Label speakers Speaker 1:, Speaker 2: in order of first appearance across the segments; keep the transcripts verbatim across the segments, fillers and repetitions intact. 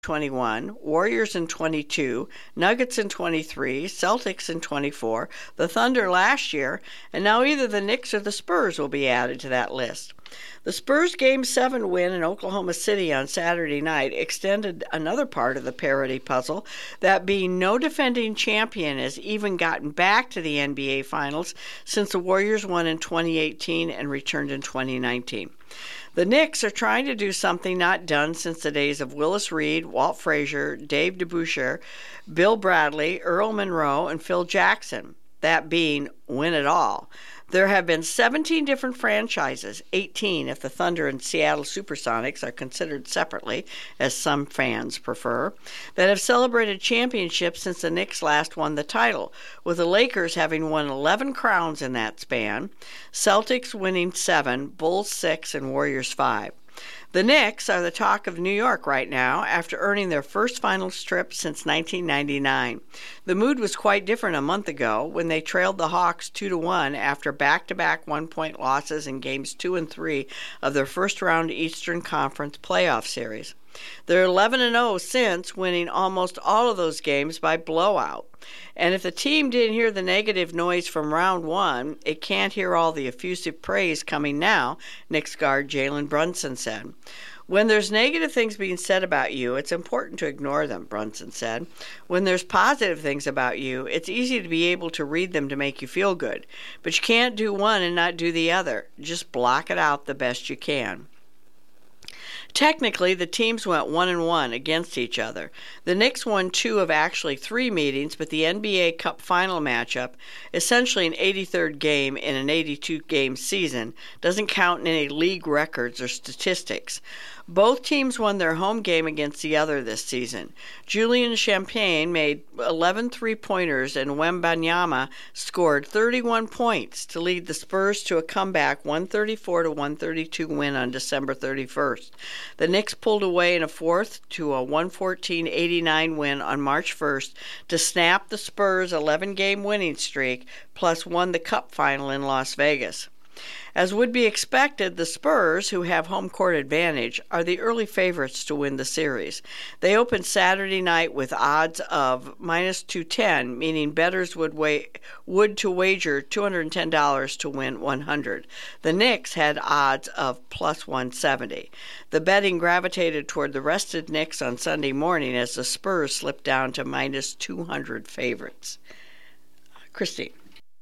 Speaker 1: twenty-one, Warriors in twenty-two, Nuggets in twenty-three, Celtics in twenty-four, the Thunder last year, and now either the Knicks or the Spurs will be added to that list. The Spurs' Game seven win in Oklahoma City on Saturday night extended another part of the parity puzzle, that being no defending champion has even gotten back to the N B A Finals since the Warriors won in twenty eighteen and returned in twenty nineteen. The Knicks are trying to do something not done since the days of Willis Reed, Walt Frazier, Dave DeBusschere, Bill Bradley, Earl Monroe, and Phil Jackson, that being win it all. There have been seventeen different franchises, eighteen if the Thunder and Seattle Supersonics are considered separately, as some fans prefer, that have celebrated championships since the Knicks last won the title, with the Lakers having won eleven crowns in that span, Celtics winning seven, Bulls six, and Warriors five. The Knicks are the talk of New York right now after earning their first finals trip since nineteen ninety-nine. The mood was quite different a month ago when they trailed the Hawks two to one after back-to-back one-point losses in games two and three of their first-round Eastern Conference playoff series. They're eleven and oh since, winning almost all of those games by blowout. And if the team didn't hear the negative noise from round one, it can't hear all the effusive praise coming now, Knicks guard Jalen Brunson said. When there's negative things being said about you, it's important to ignore them, Brunson said. When there's positive things about you, it's easy to be able to read them to make you feel good. But you can't do one and not do the other. Just block it out the best you can. Technically, the teams went one and one against each other. The Knicks won two of actually three meetings, but the N B A Cup final matchup, essentially an eighty-third game in an eighty-two game season, doesn't count in any league records or statistics. Both teams won their home game against the other this season. Julian Champagne made eleven three-pointers and Wembanyama scored thirty-one points to lead the Spurs to a comeback one thirty-four to one thirty-two win on December thirty-first. The Knicks pulled away in a fourth to a one fourteen eighty-nine win on March first to snap the Spurs' eleven game winning streak, plus won the Cup final in Las Vegas. As would be expected, the Spurs, who have home court advantage, are the early favorites to win the series. They opened Saturday night with odds of minus two ten, meaning bettors would wa- would to wager two hundred ten dollars to win one hundred dollars. The Knicks had odds of plus one seventy. The betting gravitated toward the rested Knicks on Sunday morning as the Spurs slipped down to minus two hundred favorites. Christine.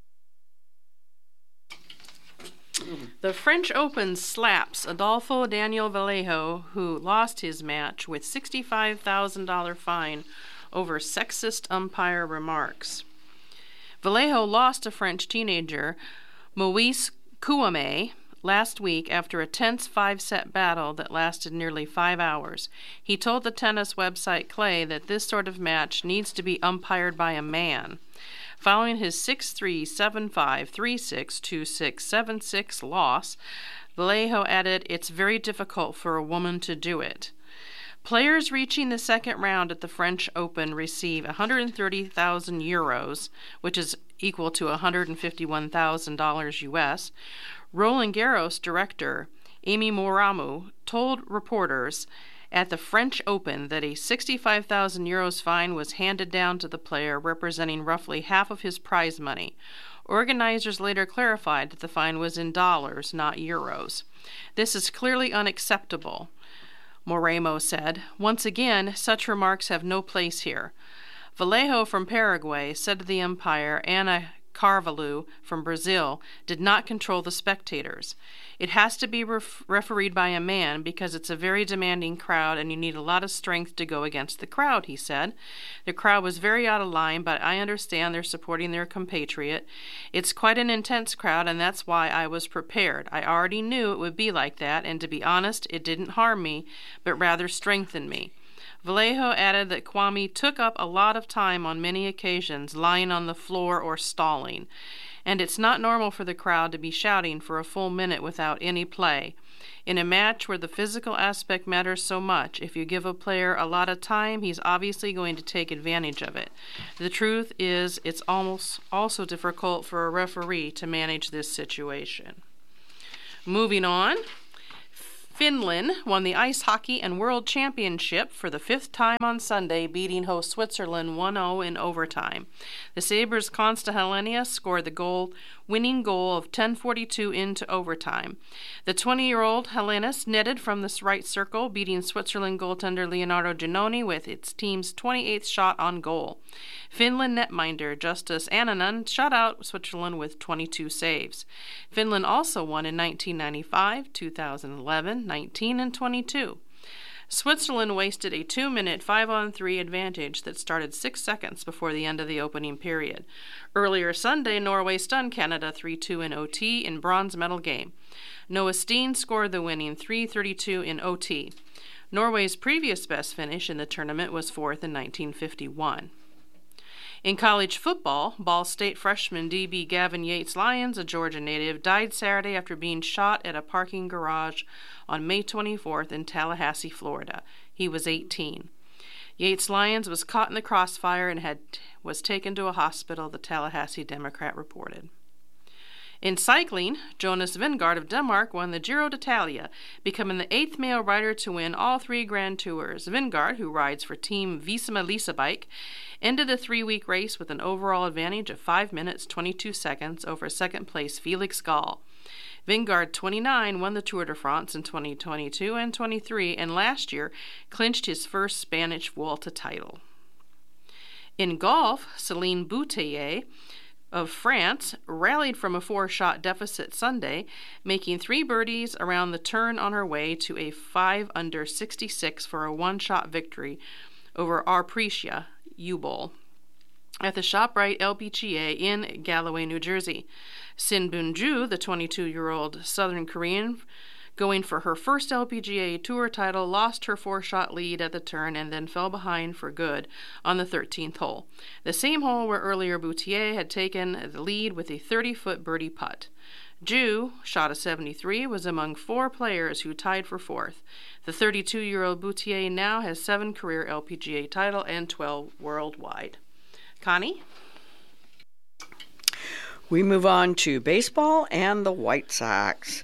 Speaker 2: The French Open slaps Adolfo Daniel Vallejo, who lost his match, with sixty-five thousand dollars fine over sexist umpire remarks. Vallejo lost to French teenager Moïse Kouame last week after a tense five-set battle that lasted nearly five hours. He told the tennis website Clay that this sort of match needs to be umpired by a man. Following his six three, seven five, three six, two six, seven six loss, Vallejo added, "It's very difficult for a woman to do it." Players reaching the second round at the French Open receive one hundred thirty thousand euros, which is equal to one hundred fifty-one thousand dollars U S. Roland Garros director Amy Moramu told reporters at the French Open that a sixty-five thousand euros fine was handed down to the player, representing roughly half of his prize money. Organizers later clarified that the fine was in dollars, not euros. "This is clearly unacceptable," Moramo said. "Once again, such remarks have no place here." Vallejo from Paraguay said to the umpire, Ana Carvalho from Brazil, did not control the spectators. "It has to be ref- refereed by a man because it's a very demanding crowd and you need a lot of strength to go against the crowd," he said. "The crowd was very out of line, but I understand they're supporting their compatriot. It's quite an intense crowd, and that's why I was prepared. I already knew it would be like that, and to be honest, it didn't harm me, but rather strengthened me." Vallejo added that Kouame took up a lot of time on many occasions, lying on the floor or stalling, and it's not normal for the crowd to be shouting for a full minute without any play. In a match where the physical aspect matters so much, if you give a player a lot of time, he's obviously going to take advantage of it. The truth is, it's almost also difficult for a referee to manage this situation. Moving on. Finland won the Ice Hockey and World Championship for the fifth time on Sunday, beating host Switzerland one oh in overtime. The Sabres' Consta Helenius scored the goal, winning goal of ten forty-two into overtime. The twenty-year-old Helenius netted from the right circle, beating Switzerland goaltender Leonardo Giannoni with its team's twenty-eighth shot on goal. Finland netminder Justus Annanen shut out Switzerland with twenty-two saves. Finland also won in nineteen ninety-five, two thousand eleven, nineteen, and twenty-two. Switzerland wasted a two-minute five-on-three advantage that started six seconds before the end of the opening period. Earlier Sunday, Norway stunned Canada three two in O T in bronze medal game. Noah Steen scored the winning three thirty-two in O T. Norway's previous best finish in the tournament was fourth in nineteen fifty-one. In college football, Ball State freshman D B Gavin Yates-Lyons, a Georgia native, died Saturday after being shot at a parking garage on May twenty-fourth in Tallahassee, Florida. He was eighteen. Yates-Lyons was caught in the crossfire and had was taken to a hospital, the Tallahassee Democrat reported. In cycling, Jonas Vingegaard of Denmark won the Giro d'Italia, becoming the eighth male rider to win all three Grand Tours. Vingegaard, who rides for Team Visma Lease Bike, ended the three-week race with an overall advantage of five minutes twenty-two seconds over second-place Felix Gall. Vingegaard, twenty-nine, won the Tour de France in twenty twenty-two and twenty-three, and last year clinched his first Spanish Vuelta title. In golf, Céline Boutier of France rallied from a four-shot deficit Sunday, making three birdies around the turn on her way to a five under sixty-six for a one-shot victory over Arprecia U-Bowl at the ShopRite L P G A in Galloway, New Jersey. Sin Boonju, the twenty-two-year-old Southern Korean, going for her first L P G A Tour title, lost her four-shot lead at the turn and then fell behind for good on the thirteenth hole, the same hole where earlier Boutier had taken the lead with a thirty-foot birdie putt. Ju, shot a seventy-three, was among four players who tied for fourth. The thirty-two-year-old Boutier now has seven career L P G A titles and twelve worldwide. Connie?
Speaker 1: We move on to baseball and the White Sox.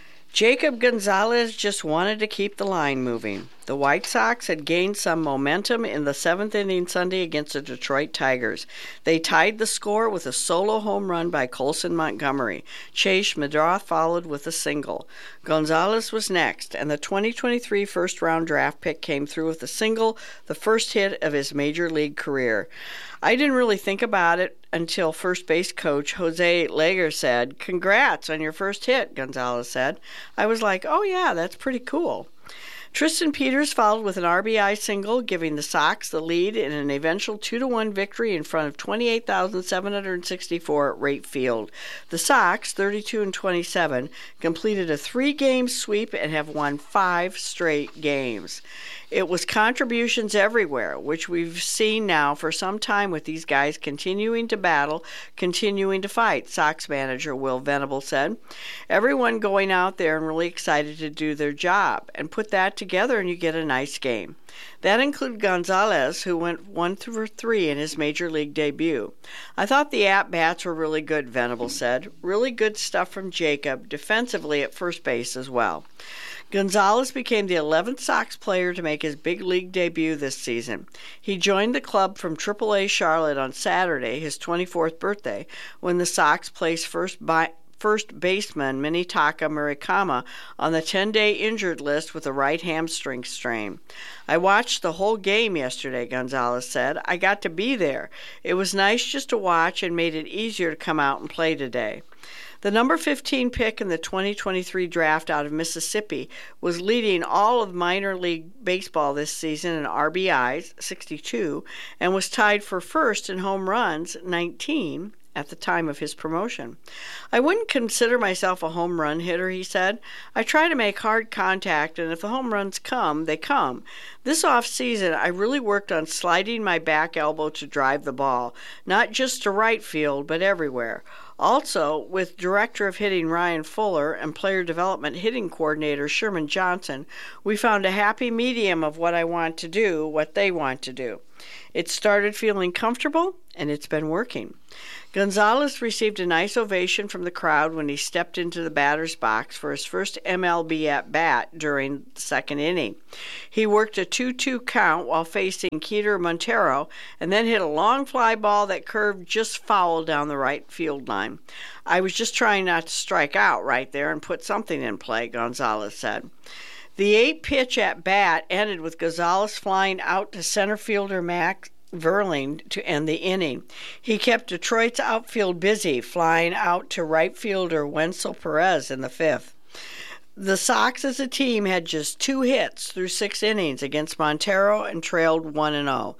Speaker 1: Jacob Gonzalez just wanted to keep the line moving. The White Sox had gained some momentum in the seventh inning Sunday against the Detroit Tigers. They tied the score with a solo home run by Colson Montgomery. Chase Medrath followed with a single. Gonzalez was next, and the twenty twenty-three first-round draft pick came through with a single, the first hit of his major league career. I didn't really think about it until first base coach Jose Lager said, "Congrats on your first hit," Gonzalez said. I was like, oh yeah, that's pretty cool. Tristan Peters followed with an R B I single, giving the Sox the lead in an eventual two to one victory in front of twenty-eight thousand seven hundred sixty-four at Rate Field. The Sox, thirty-two and twenty-seven, completed a three-game sweep and have won five straight games. It was contributions everywhere, which we've seen now for some time with these guys continuing to battle, continuing to fight, Sox manager Will Venable said. Everyone going out there and really excited to do their job, and put that together and you get a nice game. That included Gonzalez, who went one for three in his major league debut. I thought the at-bats were really good, Venable said. Really good stuff from Jacob, defensively at first base as well. Gonzalez became the eleventh Sox player to make his big league debut this season. He joined the club from triple A Charlotte on Saturday, his twenty-fourth birthday, when the Sox placed first bi- first baseman Minetaka Murikama on the ten-day injured list with a right hamstring strain. I watched the whole game yesterday, Gonzalez said. I got to be there. It was nice just to watch and made it easier to come out and play today. The number fifteen pick in the twenty twenty-three draft out of Mississippi was leading all of minor league baseball this season in R B Is, sixty-two, and was tied for first in home runs, nineteen, at the time of his promotion. I wouldn't consider myself a home run hitter, he said. I try to make hard contact, and if the home runs come, they come. This off-season, I really worked on sliding my back elbow to drive the ball, not just to right field, but everywhere. Also, with Director of Hitting Ryan Fuller and Player Development Hitting Coordinator Sherman Johnson, we found a happy medium of what I want to do, what they want to do. It started feeling comfortable, and it's been working. Gonzalez received a nice ovation from the crowd when he stepped into the batter's box for his first M L B at-bat during the second inning. He worked a two two count while facing Keter Montero and then hit a long fly ball that curved just foul down the right field line. "I was just trying not to strike out right there and put something in play," Gonzalez said. The eight-pitch at-bat ended with Gonzalez flying out to center fielder Max Verling to end the inning. He kept Detroit's outfield busy, flying out to right fielder Wenzel Perez in the fifth. The Sox as a team had just two hits through six innings against Montero and trailed one and oh.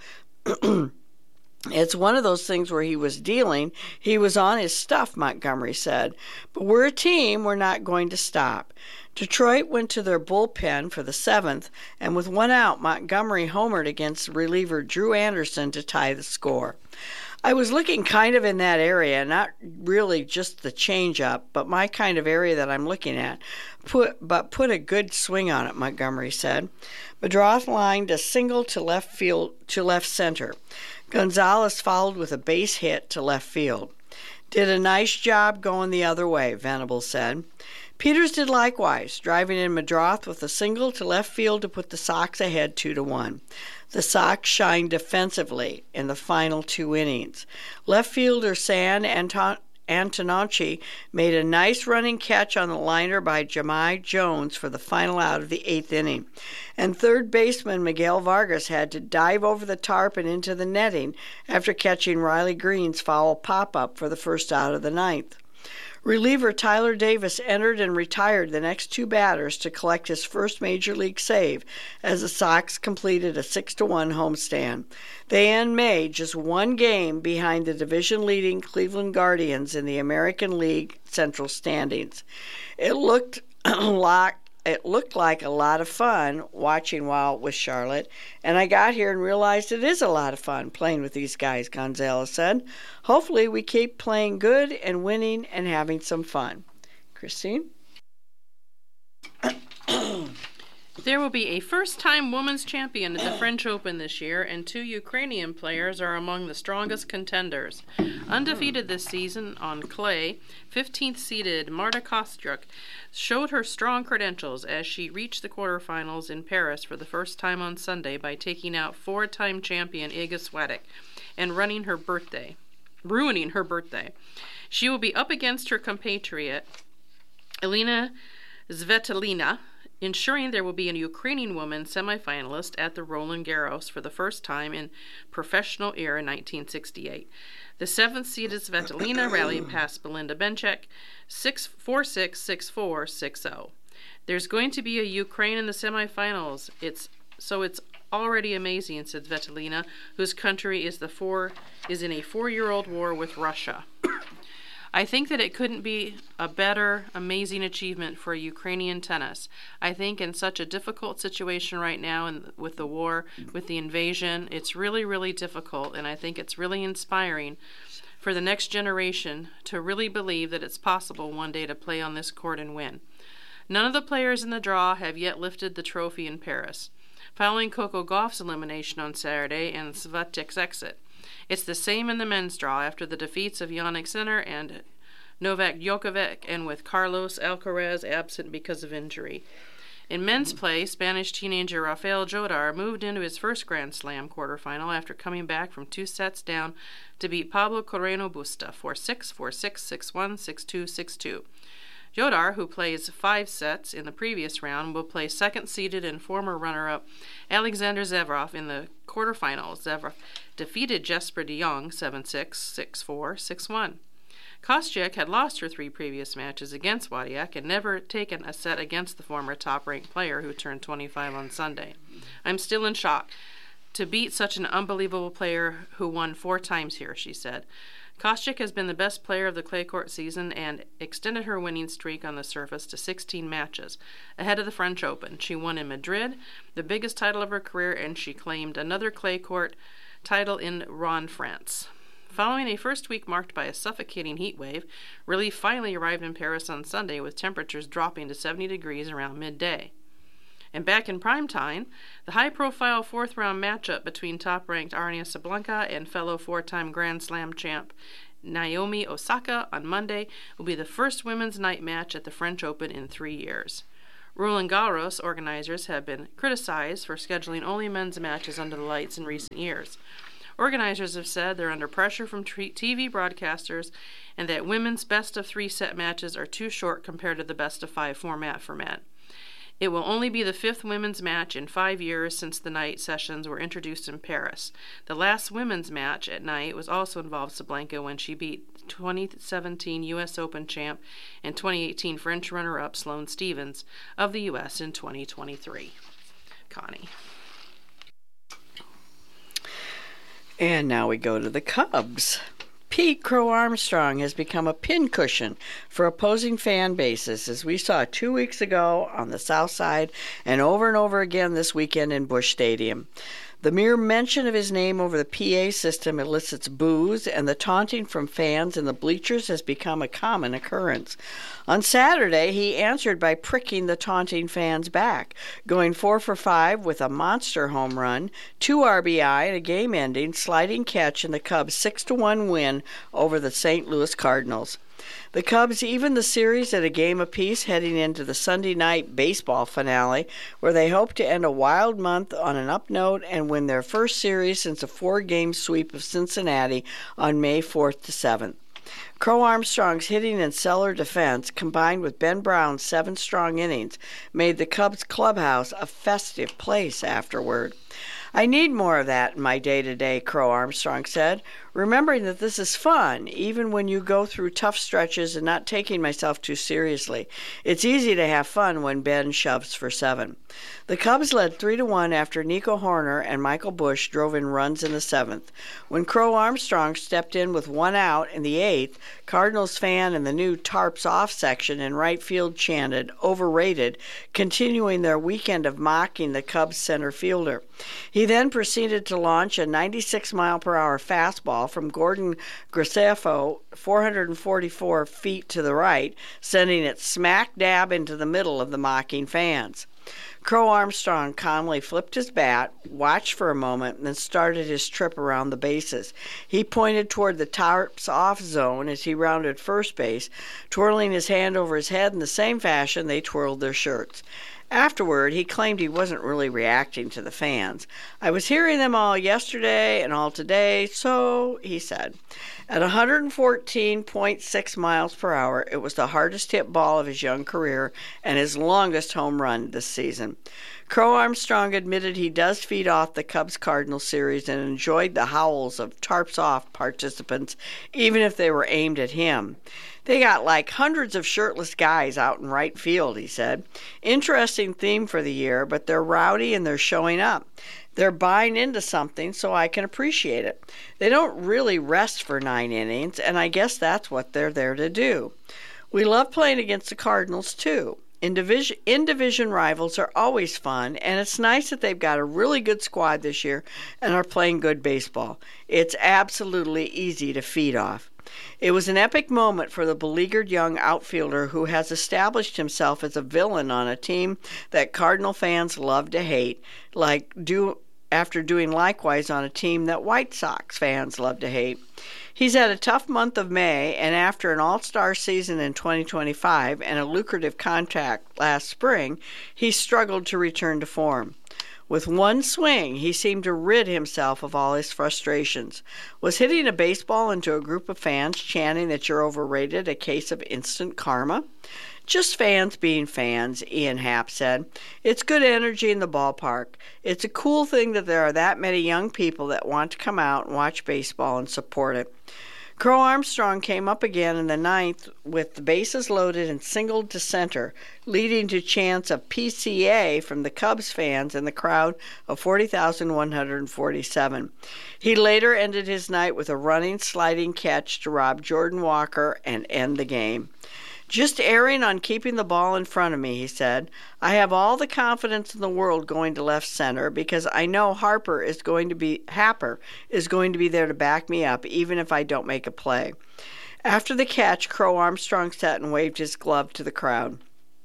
Speaker 1: "It's one of those things where he was dealing. He was on his stuff," Montgomery said. "But we're a team. We're not going to stop." Detroit went to their bullpen for the seventh, and with one out, Montgomery homered against reliever Drew Anderson to tie the score. "I was looking kind of in that area, not really just the changeup, but my kind of area that I'm looking at. Put, but put a good swing on it," Montgomery said. Bedroth lined a single to left field to left center. Gonzalez followed with a base hit to left field. "Did a nice job going the other way," Venables said. Peters did likewise, driving in Bedroth with a single to left field to put the Sox ahead two to one. The Sox shined defensively in the final two innings. Left fielder San Anton- Antonacci made a nice running catch on the liner by Jahmai Jones for the final out of the eighth inning, and third baseman Miguel Vargas had to dive over the tarp and into the netting after catching Riley Green's foul pop-up for the first out of the ninth. Reliever Tyler Davis entered and retired the next two batters to collect his first major league save as the Sox completed a six to one homestand. They end May just one game behind the division-leading Cleveland Guardians in the American League Central standings. It looked like It looked like a lot of fun watching while with Charlotte, and I got here and realized it is a lot of fun playing with these guys, Gonzalez said. "Hopefully we keep playing good and winning and having some fun." Christine?
Speaker 2: There will be a first-time women's champion at the French Open this year, and two Ukrainian players are among the strongest contenders. Undefeated this season on clay, fifteenth-seeded Marta Kostyuk showed her strong credentials as she reached the quarterfinals in Paris for the first time on Sunday by taking out four-time champion Iga Swiatek and running her birthday, ruining her birthday. She will be up against her compatriot Elena Svitolina, ensuring there will be a Ukrainian woman semifinalist at the Roland Garros for the first time in professional era in nineteen sixty-eight. The seventh-seeded Svitolina rallied past Belinda Bencic four six, six four, six oh. There's going to be a Ukraine in the semifinals. It's so it's already amazing, said Svitolina, whose country is the four is in a four-year-old war with Russia. I think that it couldn't be a better, amazing achievement for Ukrainian tennis. I think in such a difficult situation right now and with the war, with the invasion, it's really, really difficult, and I think it's really inspiring for the next generation to really believe that it's possible one day to play on this court and win. None of the players in the draw have yet lifted the trophy in Paris, following Coco Gauff's elimination on Saturday and Swiatek's exit. It's the same in the men's draw after the defeats of Jannik Sinner and Novak Djokovic, and with Carlos Alcaraz absent because of injury. In men's play, Spanish teenager Rafael Jodar moved into his first Grand Slam quarterfinal after coming back from two sets down to beat Pablo Carreno Busta four six, four six, six one, six two, six two. Jodar, who plays five sets in the previous round, will play second-seeded and former runner-up Alexander Zverev in the quarterfinals. Zverev defeated Jesper de Jong seven six, six four, six one. Kostyuk had lost her three previous matches against Wozniak and never taken a set against the former top-ranked player who turned twenty-five on Sunday. I'm still in shock to beat such an unbelievable player who won four times here, she said. Kostyuk has been the best player of the clay court season and extended her winning streak on the surface to sixteen matches, ahead of the French Open. She won in Madrid, the biggest title of her career, and she claimed another clay court title in Rouen, France. Following a first week marked by a suffocating heat wave, relief finally arrived in Paris on Sunday with temperatures dropping to seventy degrees around midday. And back in prime time, the high-profile fourth-round matchup between top-ranked Aryna Sabalenka and fellow four-time Grand Slam champ Naomi Osaka on Monday will be the first women's night match at the French Open in three years. Roland Garros organizers have been criticized for scheduling only men's matches under the lights in recent years. Organizers have said they're under pressure from T V broadcasters and that women's best-of-three set matches are too short compared to the best-of-five format for men. It will only be the fifth women's match in five years since the night sessions were introduced in Paris. The last women's match at night was also involved Sabalenka when she beat twenty seventeen U S Open champ and twenty eighteen French runner-up Sloane Stephens of the U S in twenty twenty-three. Connie.
Speaker 1: And now we go to the Cubs. Pete Crow Armstrong has become a pincushion for opposing fan bases, as we saw two weeks ago on the South Side and over and over again this weekend in Busch Stadium. The mere mention of his name over the P A system elicits boos, and the taunting from fans in the bleachers has become a common occurrence. On Saturday, he answered by pricking the taunting fans back, going four for five with a monster home run, two R B I, and a game-ending sliding catch in the Cubs' six to one win over the Saint Louis Cardinals. The Cubs even the series at a game apiece heading into the Sunday night baseball finale, where they hope to end a wild month on an up note and win their first series since a four-game sweep of Cincinnati on May fourth to seventh. Crow Armstrong's hitting and stellar defense, combined with Ben Brown's seven strong innings, made the Cubs clubhouse a festive place afterward. I need more of that in my day-to-day, Crow Armstrong said, remembering that this is fun, even when you go through tough stretches and not taking myself too seriously. It's easy to have fun when Ben shoves for seven. The Cubs led three to one after Nico Horner and Michael Busch drove in runs in the seventh. When Crow Armstrong stepped in with one out in the eighth, Cardinals fan in the new Tarps Off section in right field chanted, "Overrated," continuing their weekend of mocking the Cubs center fielder. He then proceeded to launch a ninety-six mile per hour fastball from Gordon Graceffo four hundred forty-four feet to the right, sending it smack dab into the middle of the mocking fans. Crow Armstrong calmly flipped his bat, watched for a moment, and then started his trip around the bases. He pointed toward the Tarps Off zone as he rounded first base, twirling his hand over his head in the same fashion they twirled their shirts. Afterward, he claimed he wasn't really reacting to the fans. "I was hearing them all yesterday and all today, so," he said. At one hundred fourteen point six miles per hour, it was the hardest hit ball of his young career and his longest home run this season. Crow Armstrong admitted he does feed off the Cubs-Cardinals series and enjoyed the howls of Tarps Off participants, even if they were aimed at him. "They got like hundreds of shirtless guys out in right field," he said. "Interesting theme for the year, but they're rowdy and they're showing up. They're buying into something, so I can appreciate it. They don't really rest for nine innings, and I guess that's what they're there to do. We love playing against the Cardinals, too. In division, in division rivals are always fun, and it's nice that they've got a really good squad this year and are playing good baseball. It's absolutely easy to feed off." It was an epic moment for the beleaguered young outfielder who has established himself as a villain on a team that Cardinal fans love to hate, like do after doing likewise on a team that White Sox fans love to hate. He's had a tough month of May, and after an all-star season in twenty twenty-five and a lucrative contract last spring, he struggled to return to form. With one swing, he seemed to rid himself of all his frustrations. Was hitting a baseball into a group of fans chanting that you're overrated a case of instant karma? "Just fans being fans," Ian Happ said. "It's good energy in the ballpark. It's a cool thing that there are that many young people that want to come out and watch baseball and support it." Crow Armstrong came up again in the ninth with the bases loaded and singled to center, leading to chants of P C A from the Cubs fans in the crowd of forty thousand one hundred forty-seven. He later ended his night with a running, sliding catch to rob Jordan Walker and end the game. "Just erring on keeping the ball in front of me," he said. "I have all the confidence in the world going to left center because I know Harper is going to be Happer is going to be there to back me up even if I don't make a play." After the catch, Crow Armstrong sat and waved his glove to the crowd.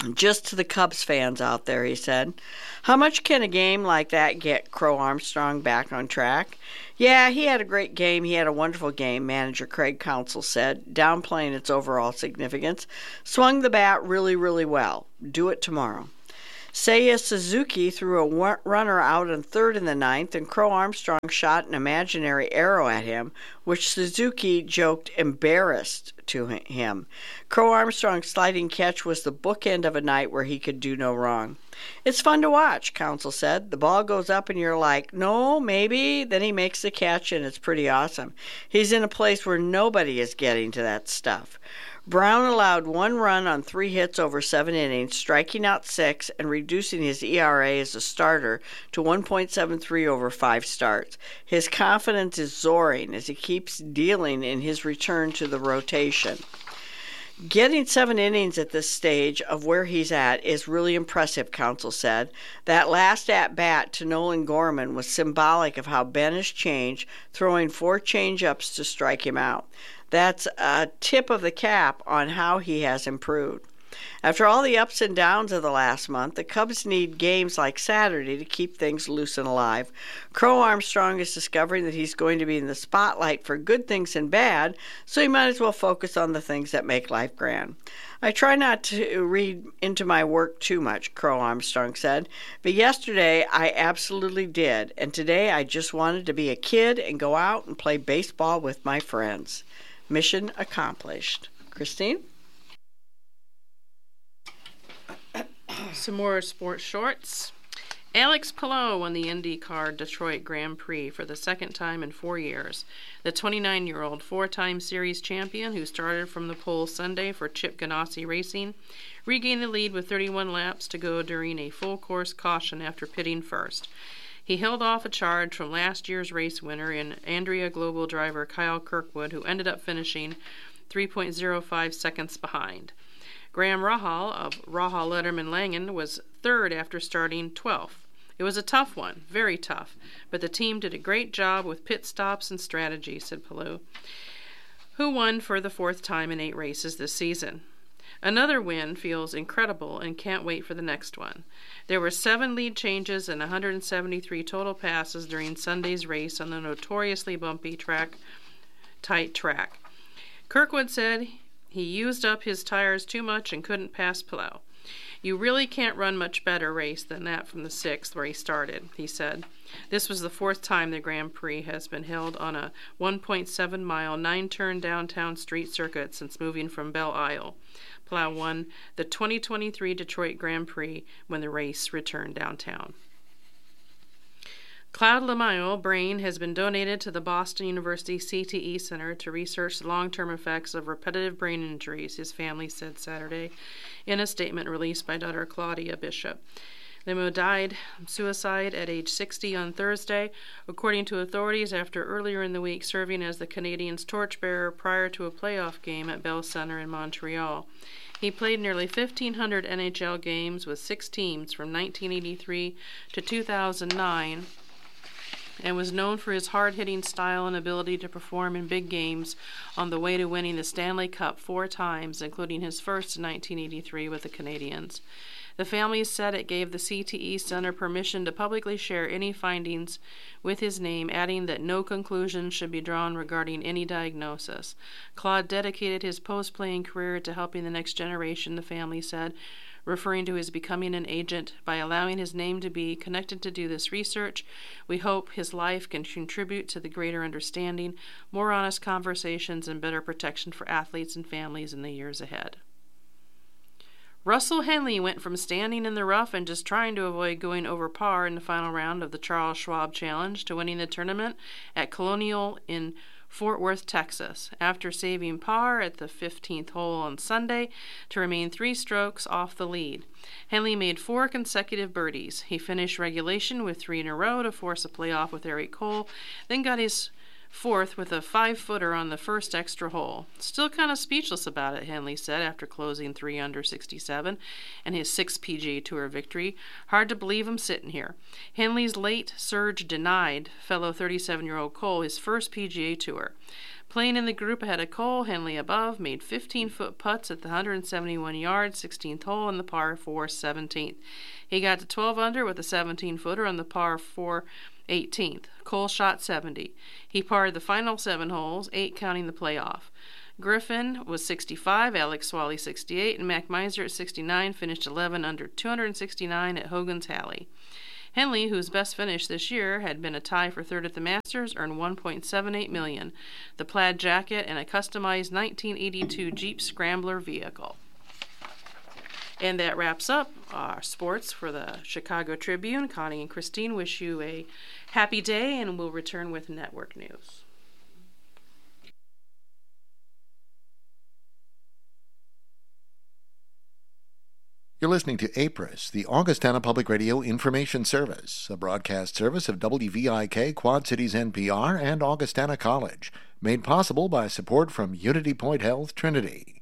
Speaker 1: Just to the Cubs fans out there, he said. How much can a game like that get Crow Armstrong back on track? Yeah, he had a great game. He had a wonderful game, manager Craig Counsell said, downplaying its overall significance. Swung the bat really, really well. Do it tomorrow. Seiya Suzuki threw a runner out in third in the ninth, and Crow Armstrong shot an imaginary arrow at him, which Suzuki joked embarrassed to him. Crow Armstrong's sliding catch was the bookend of a night where he could do no wrong. It's fun to watch, Counsell said. The ball goes up and you're like, no, maybe. Then he makes the catch and it's pretty awesome. He's in a place where nobody is getting to that stuff. Brown allowed one run on three hits over seven innings, striking out six and reducing his E R A as a starter to one point seven three over five starts. His confidence is soaring as he keeps dealing in his return to the rotation. Getting seven innings at this stage of where he's at is really impressive, Counsell said. That last at-bat to Nolan Gorman was symbolic of how Ben has changed, throwing four change-ups to strike him out. That's a tip of the cap on how he has improved. After all the ups and downs of the last month, the Cubs need games like Saturday to keep things loose and alive. Crow Armstrong is discovering that he's going to be in the spotlight for good things and bad, so he might as well focus on the things that make life grand. I try not to read into my work too much, Crow Armstrong said, but yesterday I absolutely did, and today I just wanted to be a kid and go out and play baseball with my friends. Mission accomplished. Christine?
Speaker 2: Some more sports shorts. Alex Palou won the IndyCar Detroit Grand Prix for the second time in four years. The twenty-nine-year-old four-time series champion, who started from the pole Sunday for Chip Ganassi Racing, regained the lead with thirty-one laps to go during a full-course caution after pitting first. He held off a charge from last year's race winner in Andrea Global driver Kyle Kirkwood, who ended up finishing three point oh five seconds behind. Graham Rahal of Rahal Letterman Langen was third after starting twelfth. It was a tough one, very tough, but the team did a great job with pit stops and strategy, said Palou, who won for the fourth time in eight races this season. Another win feels incredible and can't wait for the next one. There were seven lead changes and one hundred seventy-three total passes during Sunday's race on the notoriously bumpy track, tight track. Kirkwood said he used up his tires too much and couldn't pass Palou. You really can't run much better race than that from the sixth where he started, he said. This was the fourth time the Grand Prix has been held on a one point seven mile, nine-turn downtown street circuit since moving from Belle Isle. Palou won the twenty twenty-three Detroit Grand Prix when the race returned downtown. Claude Lemieux brain has been donated to the Boston University C T E Center to research the long-term effects of repetitive brain injuries, his family said Saturday in a statement released by Doctor Claudia Bishop. Lemieux died suicide at age sixty on Thursday, according to authorities, after earlier in the week serving as the Canadiens' torchbearer prior to a playoff game at Bell Center in Montreal. He played nearly fifteen hundred N H L games with six teams from nineteen eighty-three to two thousand nine, and was known for his hard-hitting style and ability to perform in big games on the way to winning the Stanley Cup four times, including his first in nineteen eighty-three with the Canadiens. The family said it gave the C T E Center permission to publicly share any findings with his name, adding that no conclusions should be drawn regarding any diagnosis. Claude dedicated his post-playing career to helping the next generation, the family said, referring to his becoming an agent. By allowing his name to be connected to do this research, we hope his life can contribute to the greater understanding, more honest conversations, and better protection for athletes and families in the years ahead. Russell Henley went from standing in the rough and just trying to avoid going over par in the final round of the Charles Schwab Challenge to winning the tournament at Colonial in Fort Worth, Texas, after saving par at the fifteenth hole on Sunday to remain three strokes off the lead. Henley made four consecutive birdies. He finished regulation with three in a row to force a playoff with Eric Cole, then got his fourth with a five-footer on the first extra hole. Still kind of speechless about it, Henley said after closing three under sixty-seven and his sixth P G A Tour victory. Hard to believe I'm sitting here. Henley's late surge denied fellow thirty-seven-year-old Cole his first P G A Tour. Playing in the group ahead of Cole, Henley above made fifteen-foot putts at the one hundred seventy-one yard sixteenth hole in the par four seventeenth. He got to twelve under with a seventeen-footer on the par four eighteenth. Cole shot seventy. He parred the final seven holes, eight counting the playoff. Griffin was sixty-five, Alex Swally sixty-eight, and Mac Miser at sixty-nine finished eleven under two hundred sixty-nine at Hogan's Alley. Henley, whose best finish this year had been a tie for third at the Masters, earned one point seven eight million dollars, the plaid jacket, and a customized nineteen eighty-two Jeep Scrambler vehicle. And that wraps up our sports for the Chicago Tribune. Connie and Christine wish you a happy day, and we'll return with network news.
Speaker 3: You're listening to A P R I S, the Augustana Public Radio Information Service, a broadcast service of W V I K, Quad Cities N P R, and Augustana College, made possible by support from Unity Point Health Trinity.